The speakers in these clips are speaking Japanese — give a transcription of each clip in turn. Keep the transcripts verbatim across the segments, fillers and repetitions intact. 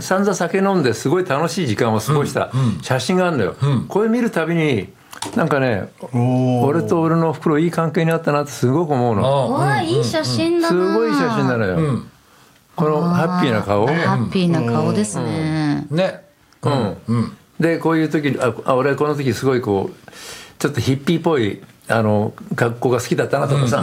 散々酒飲んですごい楽しい時間を過ごした写真があるんだよ、うんうん、これ見るたびになんかね、俺と俺のおふくろいい関係になったなってすごく思うの。 わあ、いい写真だな。 すごい写真なのよ、うん、このハッピーな顔、 ハッピーな顔ですね、 うん、ね、 うんうん、でこういう時あ俺はこの時すごいこうちょっとヒッピーっぽいあの学校が好きだったなとかさ、うん、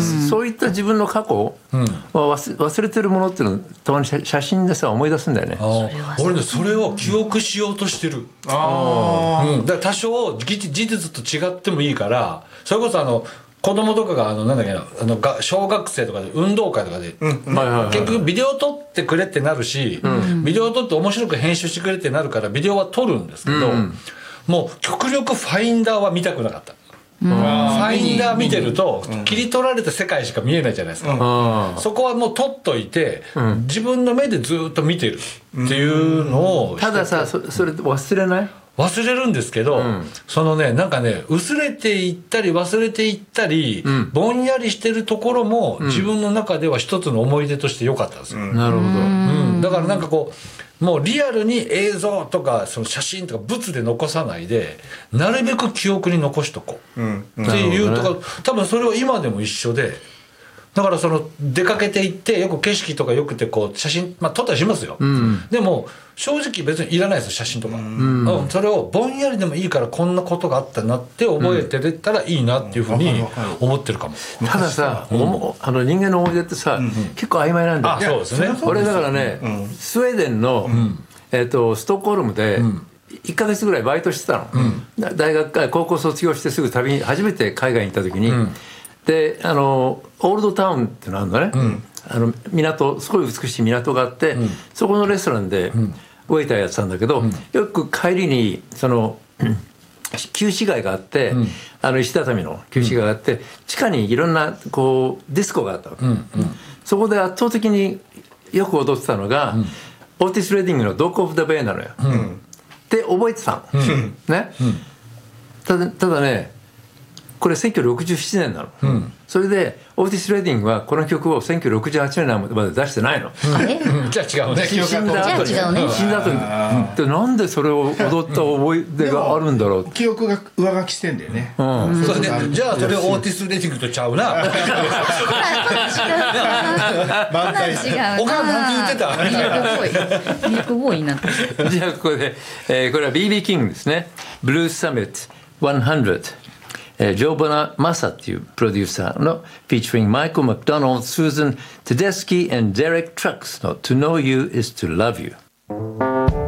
そういった自分の過去は 忘, 忘れてるものっていうのをたまに写真でさ思い出すんだよね。 あ俺ねそれを記憶しようとしてる。あ、うん、だから多少事実と違ってもいいからそれこそあの子供とかがあのなんだっけなあのが小学生とかで運動会とかで、うんうん、結局ビデオ撮ってくれってなるし、うん、ビデオ撮って面白く編集してくれってなるからビデオは撮るんですけど、うん、もう極力ファインダーは見たくなかった。ファインダー見てると切り取られた世界しか見えないじゃないですか、うん、そこはもう撮っといて、うん、自分の目でずっと見てるっていうのを、 たださ そ, それ忘れない忘れるんですけど、うん、そのねなんかね薄れていったり忘れていったり、うん、ぼんやりしてるところも、うん、自分の中では一つの思い出として良かったんですよ、うん、 なるほど、うん、だからなんかこうもうリアルに映像とかその写真とか物で残さないでなるべく記憶に残しとこう、うん、っていうとか、ね、多分それは今でも一緒でだからその出かけていってよく景色とかよくてこう写真、まあ、撮ったりしますよ、うん、でも正直別にいらないですよ写真とか、うんうん、それをぼんやりでもいいからこんなことがあったなって覚えてれたらいいなっていうふうに思ってるかも、 うん、たださ、うん、あの人間の思い出ってさ、うん、結構曖昧なんだよ。 あそうですね。 俺だからね、うん、スウェーデンの、うんえー、とストックホルムでいっかげつぐらいバイトしてたの、うん、大学から高校卒業してすぐ旅に初めて海外に行った時に、うん、であのオールドタウンってのあるのね、うん、あの港すごい美しい港があって、うん、そこのレストランでウェイターやってたんだけど、うん、よく帰りにその旧市街があって、うん、あの石畳の旧市街があって、うん、地下にいろんなこうディスコがあったわけ、うんうん、そこで圧倒的によく踊ってたのが、うんオーティス・レディングのドッグ・オブ・ザ・ベイなのよ、うん、って覚えてたの、うんねうん、ただ、ただねこれせんきゅうひゃくろくじゅうななねんなの、うん、それでオーティス・レディングはこの曲をせんきゅうひゃくろくじゅうはちねんまで出してないの、 うん、じゃあ違うね死んだ後に死んだ後にでなんでそれを踊った覚え出があるんだろう記憶が上書きしてんだよね、 うん、それでじゃあそれオーティス・レディングとちゃうなまた違うおかんなんて言ってたミルクボーイミルクボーイになってじゃあここで、えー、これは ビービー キングですねブルースサミットひゃくえー、ジョー・ボナ・マサっていうプロデューサーの featuring マイクル・マクドナルド、スーザン・テデスキー and Derek Trucks の To Know You is to Love You